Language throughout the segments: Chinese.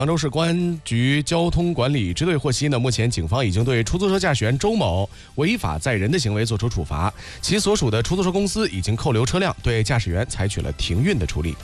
杭州市公安局交通管理支队获悉呢，目前警方已经对出租车驾驶员周某违法载人的行为作出处罚，其所属的出租车公司已经扣留车辆，对驾驶员采取了停运的处理。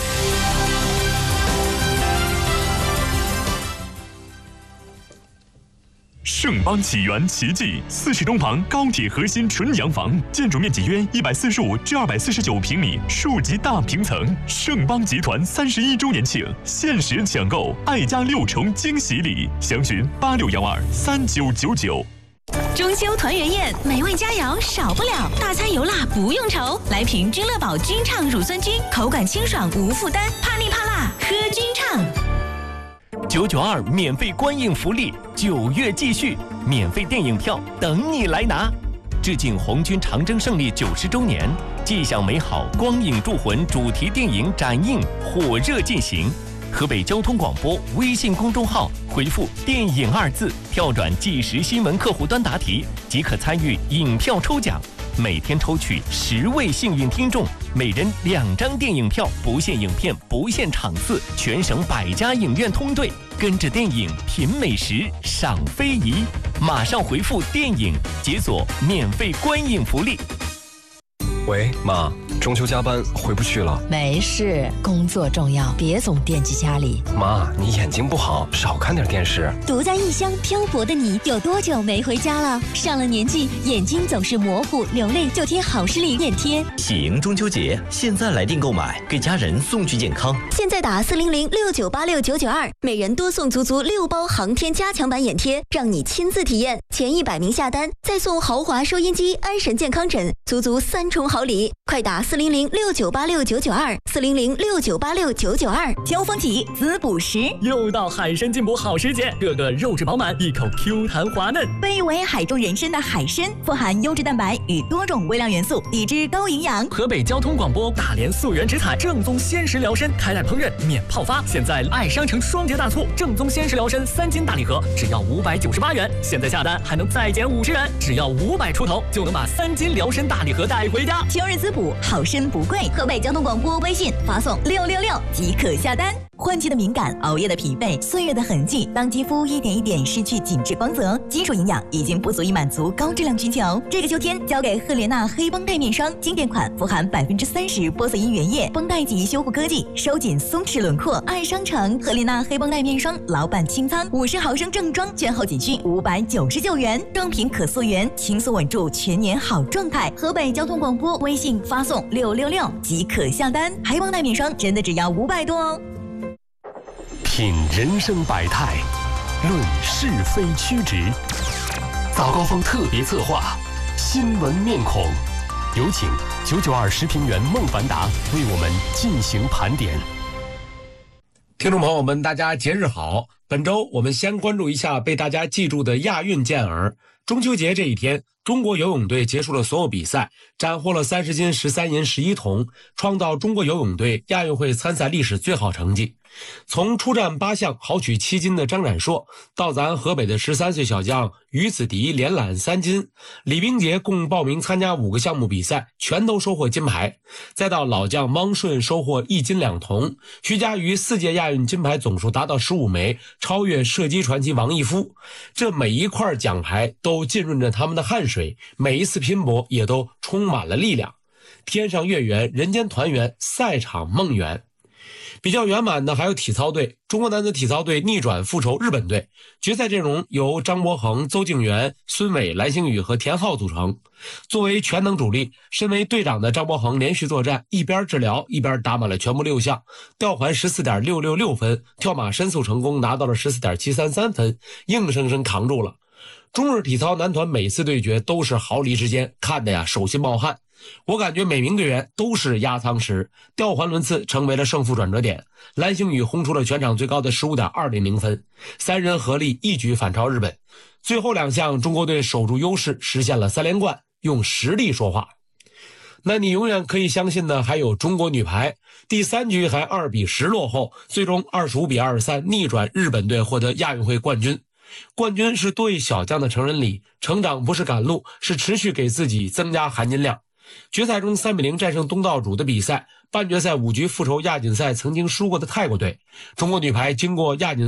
盛邦启源奇迹40栋房高铁核心纯洋房，建筑面积约145至249平米，数级大平层。盛邦集团31周年庆，限时抢购爱家6重惊喜礼，详询86123999。 中秋团圆宴，美味佳肴少不了，大餐油辣不用愁，来瓶君乐宝君畅乳酸菌，口感清爽无负担，怕腻怕辣喝君畅。 992免费观影福利，9月继续，免费电影票等你来拿。致敬红军长征胜利90周年，迹象美好光影铸魂主题电影展映火热进行。河北交通广播微信公众号回复“电影”2字，跳转即时新闻客户端答题，即可参与影票抽奖。每天抽取10位幸运听众，每人2张电影票，不限影片，不限场次，全省100家影院通兑，跟着电影品美食，赏非遗。马上回复“电影”，解锁免费观影福利。 喂，妈，中秋加班回不去了。 没事，工作重要，别总惦记家里。 妈，你眼睛不好，少看点电视。 独在异乡漂泊的你，有多久没回家了？上了年纪，眼睛总是模糊流泪，就贴好视力眼贴。 喜迎中秋节，现在来电购买，给家人送去健康。 现在打40069869992，每人多送足6包航天加强版眼贴，让你亲自体验。前100名下单，再送豪华收音机、安神健康枕，足3重好礼。快打400698699240069869992。 秋风起，滋补时， 又到海参进补好时节，个个肉质饱满，一口 Q 弹滑嫩。 被誉为海中人参的海参，富含优质蛋白与多种微量元素，抵制高营养。 河北交通广播大连溯源植彩正宗鲜食疗参，开袋烹饪免泡发。现在爱商城双节大促，正宗鲜食疗参3斤大礼盒只要598元，现在下单还能再减50元，只要500出头就能把3斤疗参大礼盒带回家。 秋日滋补，好参不贵。河北交通广播微信发送666即可下单。换季的敏感，熬夜的疲惫，岁月的痕迹，当肌肤一点一点失去紧致光泽，基础营养已经不足以满足高质量需求。这个秋天，交给赫莲娜黑绷带面霜，经典款，富含30%玻色因原液，绷带级修护科技，收紧松弛轮廓。爱商城赫莲娜黑绷带面霜，老板清仓，50毫升正装，券后仅需599元，正品可溯源，轻松稳住全年好状态。河北交通广播微信发送666即可下单，黑绷带面霜真的只要500多哦。 品人生百态，论是非曲直。早高峰特别策划，新闻面孔，有请992时评员孟凡达为我们进行盘点。 听众朋友们，大家节日好！本周我们先关注一下被大家记住的亚运健儿。中秋节这一天，中国游泳队结束了所有比赛，斩获了30金、13银、11铜，创造中国游泳队亚运会参赛历史最好成绩。从出战8项豪取7金的张展硕，到咱河北的13岁小将于子迪连揽3金，李冰洁共报名参加5个项目比赛，全都收获金牌，再到老将汪顺收获1金2铜，徐嘉余4届亚运金牌总数达到15枚，超越射击传奇王义夫。这每一块奖牌都浸润着他们的汗水，每一次拼搏也都充满了力量。天上月圆，人间团圆，赛场梦圆。比较圆满的还有体操队，中国男子体操队逆转复仇日本队，决赛阵容由张伯恒、邹敬园、孙伟、蓝星宇和田浩组成。作为全能主力，身为队长的张伯恒连续作战，一边治疗一边打满了全部6项，吊环14.666分，跳马申诉成功拿到了14.733分，硬生生扛住了。中日体操男团每次对决都是毫厘之间，看得手心冒汗。我感觉每名队员都是压舱石，吊环轮次成为了胜负转折点。蓝星宇轰出了全场最高的15.200分，3人合力一举反超日本。最后2项中国队守住优势，实现了3连冠，用实力说话。那你永远可以相信的还有中国女排，第3局还2比10落后，最终25比23逆转日本队，获得亚运会冠军。冠军是多位小将的成人礼，成长不是赶路，是持续给自己增加含金量。 决赛中3比0战胜东道主的比赛，半决赛5局复仇亚锦赛曾经输过的泰国队。中国女排经过亚锦